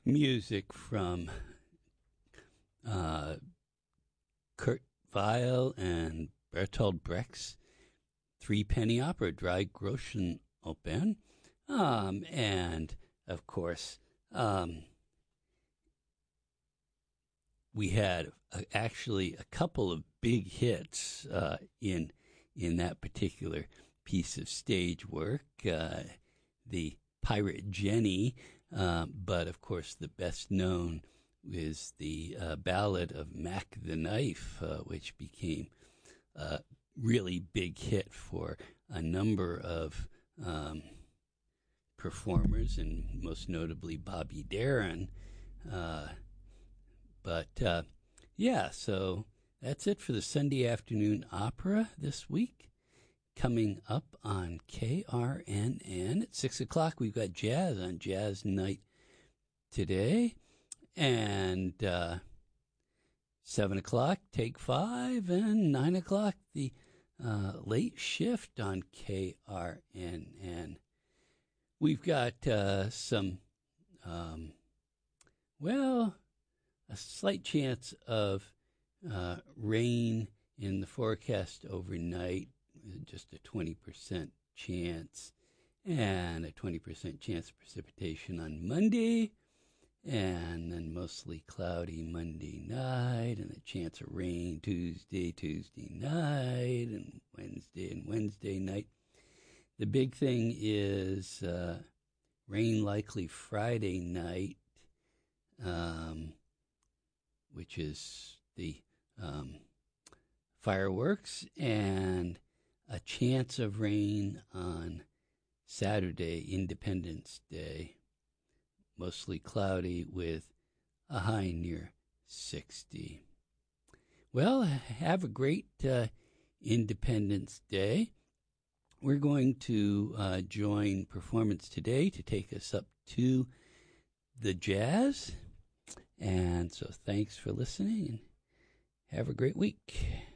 music from Kurt Weill and Bertolt Brecht's Three-Penny Opera, Drei Groschen Open. And, of course, we had actually a couple of big hits in that particular piece of stage work. The Pirate Jenny, but, of course, the best known is the Ballad of Mac the Knife, which became a really big hit for a number of performers, and most notably Bobby Darin. So that's it for the Sunday afternoon opera this week. Coming up on KRNN at 6 o'clock, we've got jazz on Jazz Night today. And 7 o'clock, Take 5, and 9 o'clock, the late shift on KRNN. We've got a slight chance of rain in the forecast overnight, just a 20% chance, and a 20% chance of precipitation on Monday, and then mostly cloudy Monday night, and a chance of rain Tuesday night, and Wednesday night. The big thing is rain likely Friday night, which is the fireworks, and a chance of rain on Saturday, Independence Day, mostly cloudy with a high near 60. Well, have a great Independence Day. We're going to join Performance Today to take us up to the jazz. And so thanks for listening, and have a great week.